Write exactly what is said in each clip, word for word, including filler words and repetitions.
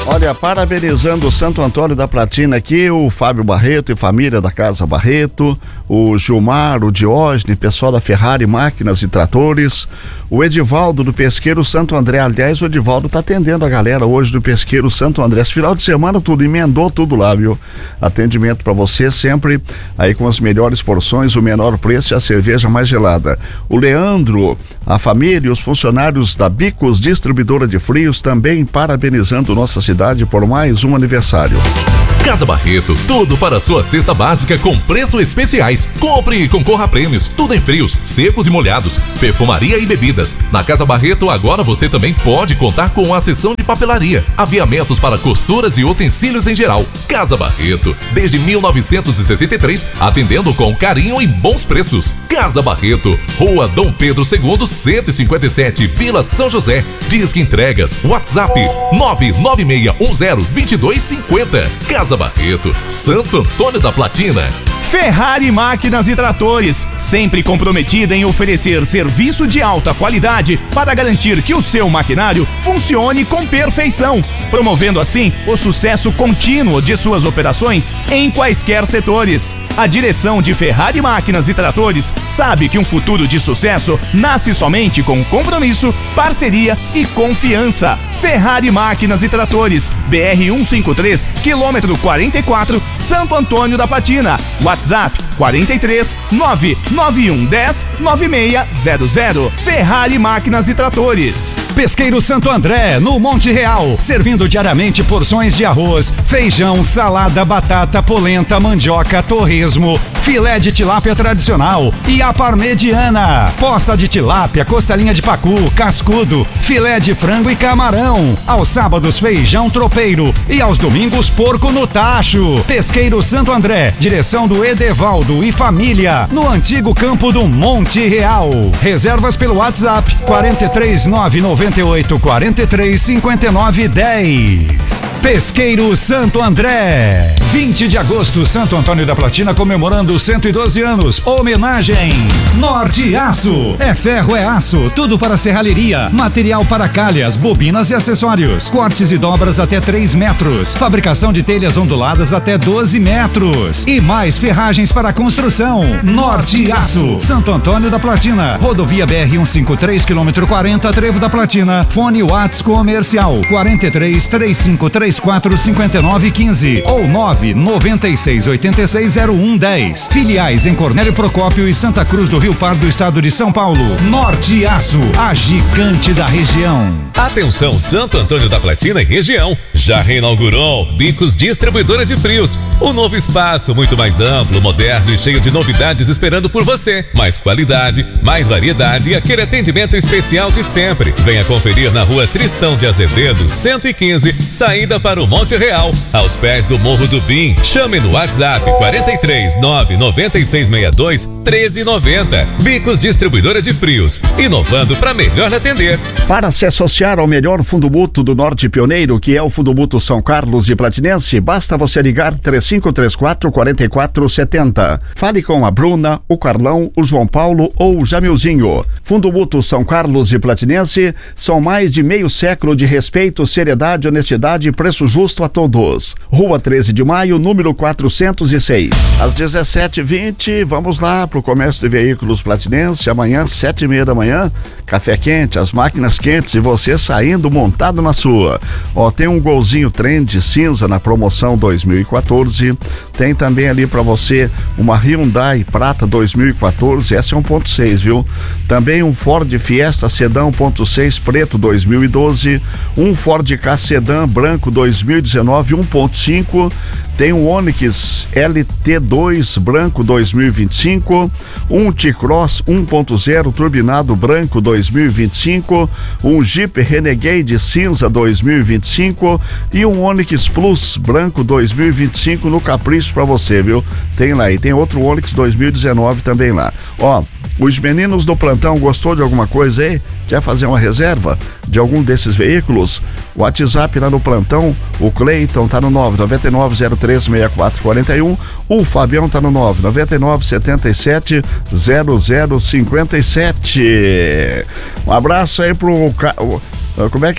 Olha, parabenizando o Santo Antônio da Platina aqui, o Fábio Barreto e família da Casa Barreto, o Gilmar, o Diógenes, pessoal da Ferrari Máquinas e Tratores, o Edivaldo do Pesqueiro Santo André. Aliás, o Edivaldo tá atendendo a galera hoje do Pesqueiro Santo André. Esse final de semana tudo, emendou tudo lá, viu? Atendimento para você sempre, aí com as melhores porções, o menor preço e a cerveja mais gelada. O Leandro, a família e os funcionários da Bicos Distribuidora de Frios também parabenizando nossa cidade por mais um aniversário. Casa Barreto, tudo para a sua cesta básica com preços especiais. Compre e concorra a prêmios, tudo em frios, secos e molhados, perfumaria e bebidas. Na Casa Barreto agora você também pode contar com a seção de papelaria, aviamentos para costuras e utensílios em geral. Casa Barreto, desde mil novecentos e sessenta e três, atendendo com carinho e bons preços. Casa Barreto, Rua Dom Pedro segundo, cento e cinquenta e sete, Vila São José. Disque entregas, WhatsApp nove nove seis um zero dois dois cinco zero. Casa Barreto, Santo Antônio da Platina. Ferrari Máquinas e Tratores, sempre comprometida em oferecer serviço de alta qualidade para garantir que o seu maquinário funcione com perfeição, promovendo assim o sucesso contínuo de suas operações em quaisquer setores. A direção de Ferrari Máquinas e Tratores sabe que um futuro de sucesso nasce somente com compromisso, parceria e confiança. Ferrari Máquinas e Tratores, B R cento e cinquenta e três, quilômetro quarenta e quatro, Santo Antônio da Platina. WhatsApp quarenta e três, nove nove um dez, nove seis zero zero. Ferrari Máquinas e Tratores. Pesqueiro Santo André, no Monte Real, servindo diariamente porções de arroz, feijão, salada, batata, polenta, mandioca, torresmo, filé de tilápia tradicional e a parmegiana, posta de tilápia, costelinha de pacu, cascudo, filé de frango e camarão. Aos sábados, feijão tropeiro e aos domingos, porco no tacho. Pesqueiro Santo André, direção do Edevaldo e família, no antigo campo do Monte Real. Reservas pelo WhatsApp quarenta e três, nove nove oito, quarenta e três, cinquenta e nove, dez. Pesqueiro Santo André. vinte de agosto, Santo Antônio da Platina comemorando cento e doze anos. Homenagem Norte Aço. É ferro, é aço, tudo para serralheria, material para calhas, bobinas e acessórios, cortes e dobras até três metros, fabricação de telhas onduladas até doze metros e mais ferragens para construção. Norte Aço, Santo Antônio da Platina, rodovia B R cento e cinquenta e três, quilômetro quarenta, Trevo da Platina. Fone Whats comercial quarenta e três, trinta e cinco, trinta e quatro, cinquenta e nove, quinze ou nove noventa e seis, oitenta e seis, zero um, dez. Filiais em Cornélio Procópio e Santa Cruz do Rio Pardo, estado de São Paulo. Norte Aço, a gigante da região. Atenção, Santo Antônio da Platina e região. Já reinaugurou Bicos Distribuidora de Frios. Um novo espaço muito mais amplo, moderno e cheio de novidades esperando por você. Mais qualidade, mais variedade e aquele atendimento especial de sempre. Venha conferir na Rua Tristão de Azevedo, cento e quinze, saída para o Monte Real, aos pés do Morro do Bim. Chame no WhatsApp quarenta e três, nove nove seis seis dois, treze noventa. Bicos Distribuidora de Frios, inovando para melhor atender. Para se associar ao melhor fundo mútuo do Norte Pioneiro, que é o Fundo Mútuo São Carlos e Platinense, basta você ligar três cinco três quatro, quatro quatro sete zero. Fale com a Bruna, o Carlão, o João Paulo ou o Jamilzinho. Fundo Mútuo São Carlos e Platinense são mais de meio século de respeito, seriedade, honestidade e preço justo a todos. Rua treze de maio, número quatrocentos e seis. Às dezessete e vinte, vamos lá pro comércio de veículos Platinense. Amanhã, sete e meia da manhã, café quente, as máquinas quentes e você saindo montado na sua. Ó, tem um golzinho Trend cinza na promoção dois mil e quatorze. Tem também ali para você uma Hyundai Prata dois mil e quatorze, essa é um ponto seis, viu? Também um Ford Fiesta Sedã um ponto seis preto dois mil e doze, um Ford Ka Sedã branco dois mil e dezenove um ponto cinco. Tem um Onix L T dois branco dois mil e vinte e cinco, um T-Cross um ponto zero turbinado branco dois mil e vinte e cinco, um Jeep Renegade cinza dois mil e vinte e cinco e um Onix Plus branco dois mil e vinte e cinco no Capricho pra você, viu? Tem lá, e tem outro Onix dois mil e dezenove também lá. Ó, os meninos do plantão, gostou de alguma coisa aí? Quer fazer uma reserva de algum desses veículos? O WhatsApp lá no plantão, o Cleiton tá no nove nove nove zero três seis quatro quatro um, o Fabião tá no nove nove nove sete sete zero zero cinco sete. Um abraço aí pro... Como é que é?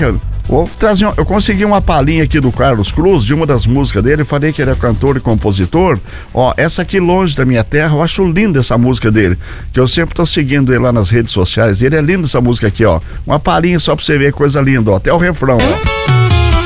Vou trazer, eu consegui uma palhinha aqui do Carlos Cruz, de uma das músicas dele, falei que ele é cantor e compositor. Ó, essa aqui, Longe da Minha Terra, eu acho linda essa música dele, que eu sempre tô seguindo ele lá nas redes sociais, ele é lindo essa música aqui, ó. Uma palhinha só pra você ver, coisa linda, ó, até o refrão, ó.